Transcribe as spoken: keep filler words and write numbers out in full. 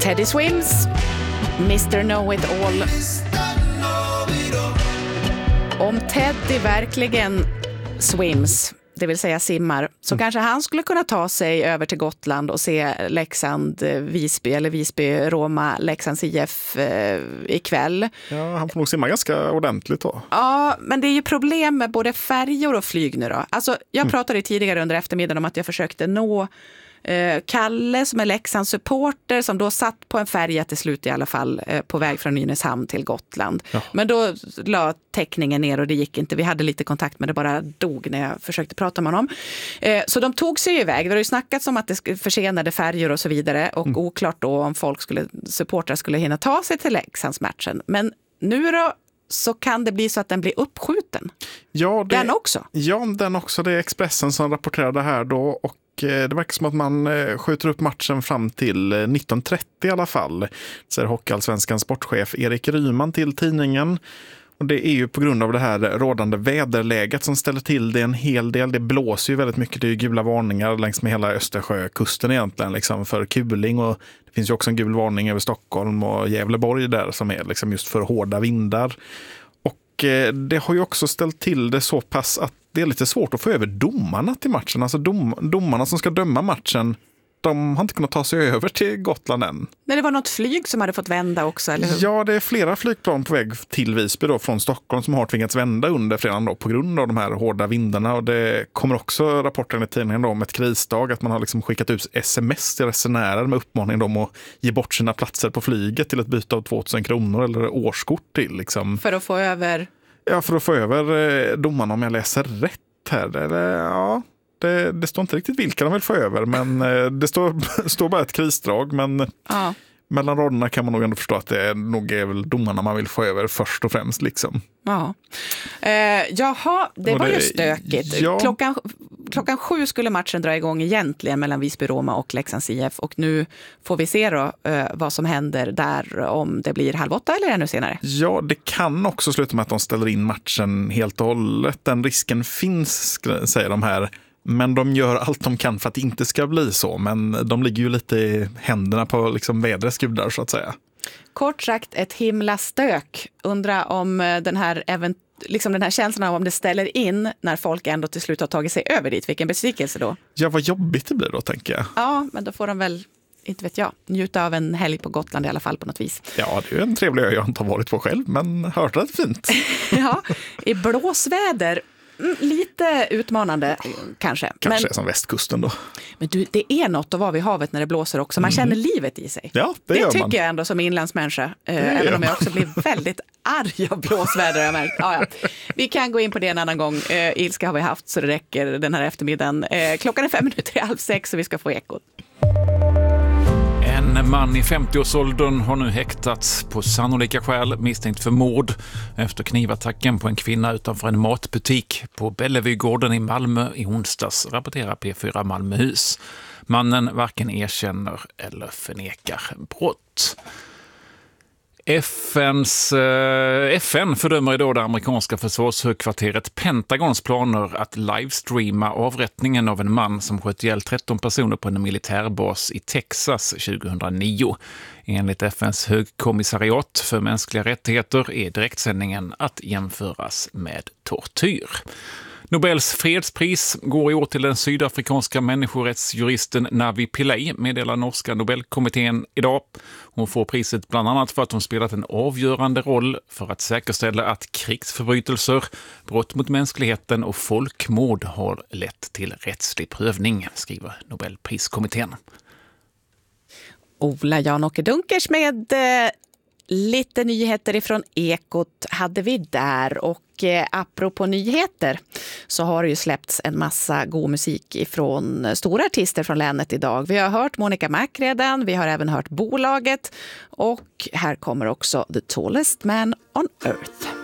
Teddy Swims, mister Know-It-All. Om Teddy verkligen swims, det vill säga simmar, så mm. kanske han skulle kunna ta sig över till Gotland och se Leksand, Visby eller Visby, Roma, Leksands I F eh, ikväll. Ja, han får nog simma ganska ordentligt då. Ja, men det är ju problem med både färjor och flyg nu då. Alltså, jag mm. pratade tidigare under eftermiddagen om att jag försökte nå eh, Kalle som är Leksands supporter som då satt på en färja till slut i alla fall eh, på väg från Nynäshamn till Gotland. Ja. Men då la täckningen ner och det gick inte. Vi hade lite kontakt men det bara dog när jag försökte prata med honom. Eh, så de tog sig iväg. Det har ju snackats om att det försenade färjor och så vidare och mm. oklart då om folk skulle, supportrar skulle hinna ta sig till Leksandsmatchen. Men nu då så kan det bli så att den blir uppskjuten. Ja, det, den också. Ja, den också. Det är Expressen som rapporterade här då och det verkar som att man skjuter upp matchen fram till nitton trettio i alla fall, säger Hockeyallsvenskans sportchef Erik Ryman till tidningen. Och det är ju på grund av det här rådande väderläget som ställer till det en hel del. Det blåser ju väldigt mycket, det är ju gula varningar längs med hela Östersjökusten egentligen liksom för kuling och det finns ju också en gul varning över Stockholm och Gävleborg där som är liksom just för hårda vindar. Och det har ju också ställt till det så pass att det är lite svårt att få över domarna till matchen. Alltså dom, domarna som ska döma matchen, de har inte kunnat ta sig över till Gotland än. Men det var något flyg som hade fått vända också, eller hur? Ja, det är flera flygplan på väg till Visby då, från Stockholm som har tvingats vända under fredagen då, på grund av de här hårda vindarna. Och det kommer också rapporter i tidningen då, om ett krisdag, att man har liksom skickat ut sms till resenärer med uppmaning om att ge bort sina platser på flyget till ett byte av tvåtusen kronor eller årskort till. Liksom. För att få över... Ja, för att få över domarna om jag läser rätt här. Eller, ja, det, det står inte riktigt vilka de vill få över, men det står, står bara ett krisdrag. Men ja. Mellan raderna kan man nog ändå förstå att det är, nog är väl domarna man vill få över först och främst. Liksom. Ja. Eh, jaha, det och var det, ju stökigt. Ja. Klockan, klockan sju skulle matchen dra igång egentligen mellan Visby, Roma och Leksands I F. Och nu får vi se då eh, vad som händer där, om det blir halv åtta eller ännu senare. Ja, det kan också sluta med att de ställer in matchen helt och hållet. Den risken finns, säger de här. Men de gör allt de kan för att det inte ska bli så. Men de ligger ju lite i händerna på liksom vädrets gudar så att säga. Kort sagt ett himla stök. Undra om den här, event- liksom den här känslan av om det ställer in när folk ändå till slut har tagit sig över dit. Vilken besvikelse då. Ja, vad jobbigt det blir då, tänker jag. Ja, men då får de väl, inte vet jag, njuta av en helg på Gotland i alla fall på något vis. Ja, det är ju en trevlig ö jag inte har varit på själv, men hört rätt fint. Ja, i blåsväder. Mm, lite utmanande kanske. Kanske men, som västkusten då. Men du, det är något att vara vid havet när det blåser också. Man mm. känner livet i sig. Ja, det, det gör tycker man. Jag ändå som inlandsmänniska. Eh, även om jag också blir väldigt arg av blåsväder. Jag märkt. Ah, ja. Vi kan gå in på det en annan gång. Eh, ilska har vi haft så det räcker den här eftermiddagen. Eh, klockan är fem minuter i halv sex och vi ska få ekot. En man i femtioårsåldern har nu häktats på sannolika skäl misstänkt för mord efter knivattacken på en kvinna utanför en matbutik på Bellevugården i Malmö i onsdags, rapporterar P fyra Malmöhus. Mannen varken erkänner eller förnekar brott. F N:s, eh, F N fördömer idag det amerikanska försvarshögkvarteret Pentagons planer att livestreama avrättningen av en man som sköt ihjäl tretton personer på en militärbas i Texas tjugohundranio. Enligt F N:s högkommissariat för mänskliga rättigheter är direktsändningen att jämföras med tortyr. Nobels fredspris går i år till den sydafrikanska människorättsjuristen Navi Pillay, meddelar norska Nobelkommittén idag. Hon får priset bland annat för att hon spelat en avgörande roll för att säkerställa att krigsförbrytelser, brott mot mänskligheten och folkmord har lett till rättslig prövning, skriver Nobelpriskommittén. Ola Jan-Åke Dunkers med eh, lite nyheter ifrån Ekot hade vi där. Och eh, apropå nyheter så har det ju släppts en massa god musik ifrån stora artister från länet idag. Vi har hört Monica Mac redan, vi har även hört Bolaget och här kommer också The Tallest Man on Earth.